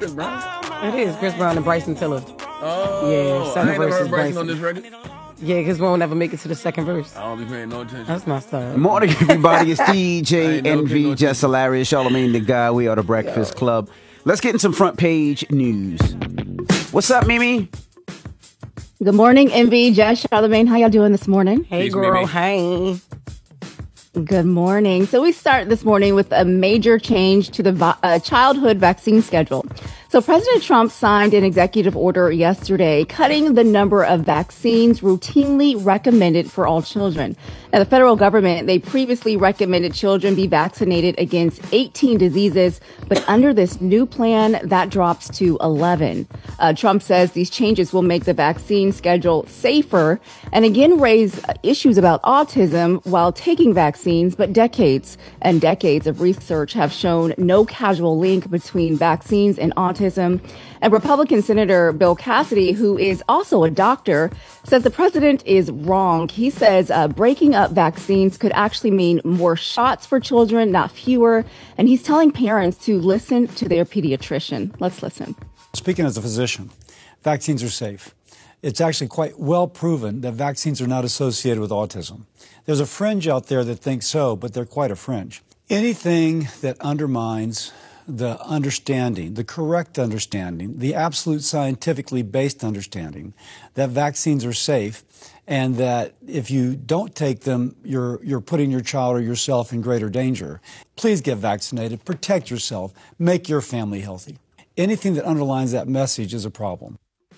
Chris Brown? It is Chris Brown and Bryson Tiller. Oh, Yeah, I ain't never heard Bryson Bryson on this record. Yeah, because we won't ever make it to the second verse. I don't be paying no attention. That's my style. Morning, everybody. It's DJ ain't never paid no NV, Just Hilarious, Charlamagne the Guy. We are the Breakfast Club. Let's get in some front page news. What's up, Mimi? Good morning, MV, Jess, Charlamagne. How y'all doing this morning? Hey, Peace, girl. Mimi. Hey. Good morning. So we start this morning with a major change to the childhood vaccine schedule. So President Trump signed an executive order yesterday cutting the number of vaccines routinely recommended for all children. Now, the federal government, they previously recommended children be vaccinated against 18 diseases, but under this new plan, that drops to 11. Trump says these changes will make the vaccine schedule safer and again raise issues about autism while taking vaccines, but decades and decades of research have shown no causal link between vaccines and autism. And Republican Senator Bill Cassidy, who is also a doctor, says the president is wrong. He says breaking up vaccines could actually mean more shots for children, not fewer. And he's telling parents to listen to their pediatrician. Let's listen. Speaking as a physician, vaccines are safe. It's actually quite well proven that vaccines are not associated with autism. There's a fringe out there that thinks so, but they're quite a fringe. Anything that undermines the understanding, the correct understanding, the absolute scientifically based understanding that vaccines are safe and that if you don't take them, you're putting your child or yourself in greater danger. Please get vaccinated, protect yourself, make your family healthy. Anything that underlines that message is a problem.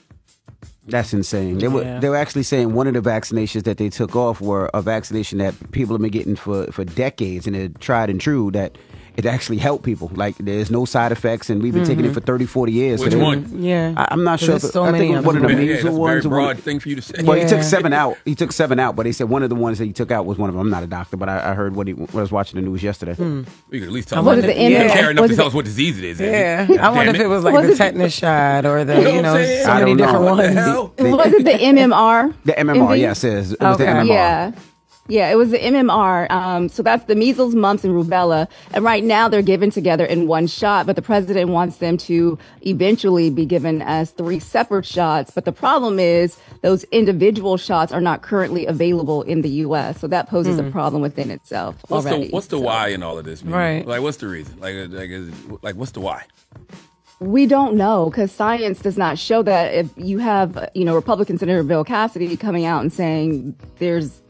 That's insane. They were actually saying one of the vaccinations that they took off were a vaccination that people have been getting for decades, and they're tried and true that it actually helped people. Like, there's no side effects, and we've been taking it for 30, 40 years. Which one? Yeah. I'm not sure. There's so I many think it was of one of the them. Yeah, measles that's a ones. very broad thing for you to say. Well, he took Yeah. 7 out. He took 7 out, but they said one of the ones that he took out was one of them. I'm not a doctor, but I heard when I was watching the news yesterday. You could at least tell Was us. it the You MMR? care enough Was to it tell the- us what disease it is. Yeah. God I wonder damn if it was Was like the it- tetanus shot or the, You know what I'm saying? so I many don't know. different What the ones. hell? Was it the MMR? The MMR, MV? yes, it was the Okay. MMR. Yeah, it was the MMR. So that's the measles, mumps, and rubella. And right now they're given together in one shot, but the president wants them to eventually be given as 3 separate shots. But the problem is those individual shots are not currently available in the U.S. So that poses a problem within itself already. What's the why in all of this? Man? Right. Like, what's the reason? Like, what's the why? We don't know because science does not show that. If you have, Republican Senator Bill Cassidy coming out and saying there's